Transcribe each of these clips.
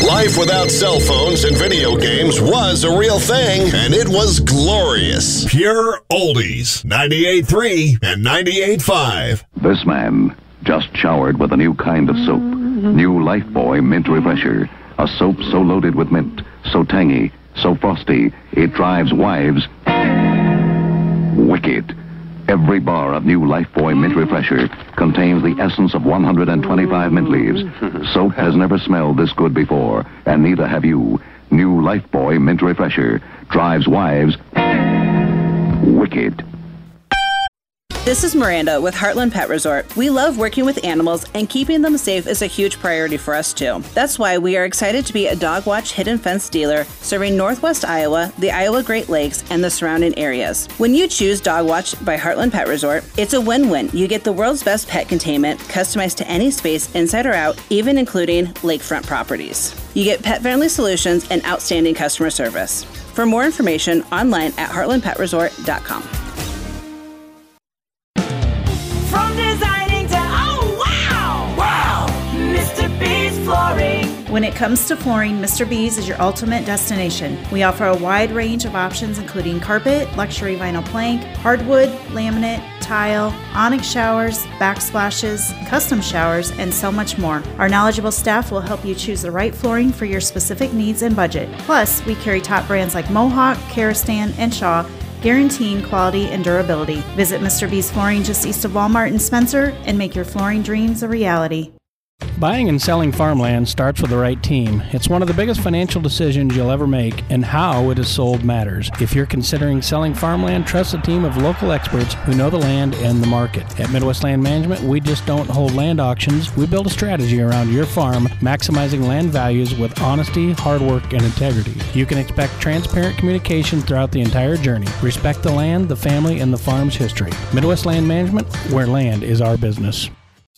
Life without cell phones and video games was a real thing, and it was glorious. Pure Oldies, 98.3 and 98.5. This man just showered with a new kind of soap. New Lifebuoy Mint Refresher. A soap so loaded with mint, so tangy, so frosty, it drives wives wicked. Every bar of new Lifebuoy Mint Refresher contains the essence of 125 mint leaves. Soap has never smelled this good before, and neither have you. New Lifebuoy Mint Refresher drives wives wicked. This is Miranda with Heartland Pet Resort. We love working with animals, and keeping them safe is a huge priority for us too. That's why we are excited to be a Dog Watch Hidden Fence dealer serving Northwest Iowa, the Iowa Great Lakes, and the surrounding areas. When you choose Dog Watch by Heartland Pet Resort, it's a win-win. You get the world's best pet containment, customized to any space inside or out, even including lakefront properties. You get pet-friendly solutions and outstanding customer service. For more information, online at heartlandpetresort.com. From designing to, oh, wow! Mr. B's Flooring. When it comes to flooring, Mr. B's is your ultimate destination. We offer a wide range of options including carpet, luxury vinyl plank, hardwood, laminate, tile, onyx showers, backsplashes, custom showers, and so much more. Our knowledgeable staff will help you choose the right flooring for your specific needs and budget. Plus, we carry top brands like Mohawk, Karastan, and Shaw, guaranteeing quality and durability. Visit Mr. B's Flooring just east of Walmart in Spencer and make your flooring dreams a reality. Buying and selling farmland starts with the right team. It's one of the biggest financial decisions you'll ever make, and how it is sold matters. If you're considering selling farmland, trust a team of local experts who know the land and the market. At Midwest Land Management, we just don't hold land auctions. We build a strategy around your farm, maximizing land values with honesty, hard work, and integrity. You can expect transparent communication throughout the entire journey. Respect the land, the family, and the farm's history. Midwest Land Management, where land is our business.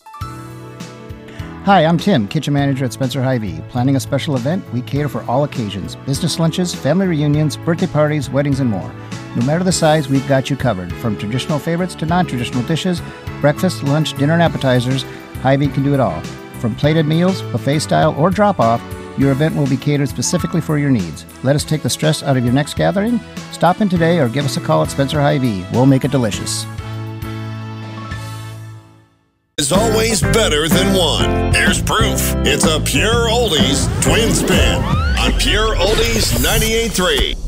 Hi, I'm Tim, kitchen manager at Spencer Hy-Vee. Planning a special event, we cater for all occasions. Business lunches, family reunions, birthday parties, weddings, and more. No matter the size, we've got you covered. From traditional favorites to non-traditional dishes, breakfast, lunch, dinner, and appetizers, Hy-Vee can do it all. From plated meals, buffet style, or drop-off, your event will be catered specifically for your needs. Let us take the stress out of your next gathering. Stop in today or give us a call at Spencer Hy-Vee. We'll make it delicious. Is always better than one. Here's proof. It's a Pure Oldies twin spin on Pure Oldies 98.3.